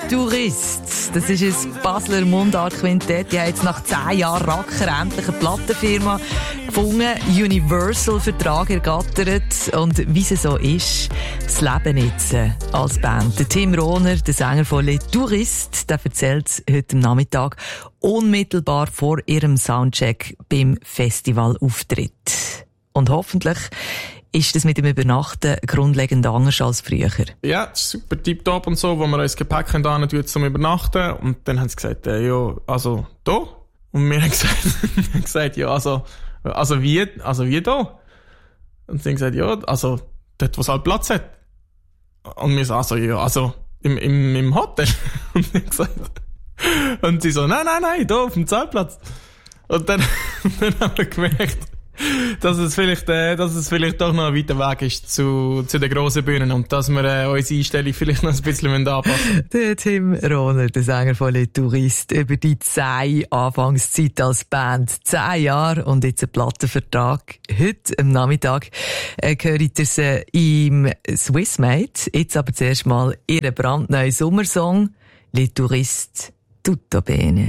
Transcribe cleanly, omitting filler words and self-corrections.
Touristes. Das ist ein Basler Mundart-Quintett. Die haben jetzt nach 10 Jahren Racker endlich eine Plattenfirma gefunden, Universal-Vertrag ergattert. Und wie es so ist, das Leben jetzt als Band. Der Tim Rohner, der Sänger von Les Touristes, der erzählt es heute am Nachmittag unmittelbar vor ihrem Soundcheck beim Festivalauftritt. Und hoffentlich ist das mit dem Übernachten grundlegend anders als früher. Ja, das ist super tipptopp und so, wo wir uns Gepäck tun zum Übernachten. Und dann haben sie gesagt, ja, also da. Und wir haben gesagt, ja, also wie da? Und sie haben gesagt, ja, also dort, wo es halt Platz hat. Und wir so, also im Hotel. Und ich gesagt, und sie so, nein, da auf dem Zeltplatz. Und dann haben wir gemerkt, dass es vielleicht doch noch ein weiter Weg ist zu den grossen Bühnen und dass wir unsere Einstellung vielleicht noch ein bisschen anpassen müssen. Der Tim Rohner, der Sänger von Les Touristes, über die 10 Anfangszeit als Band. 10 Jahre und jetzt ein Plattenvertrag. Heute am Nachmittag hört ihr sie im Swissmate. Jetzt aber zuerst mal ihren brandneuen Sommersong «Les Touristes, tutto bene».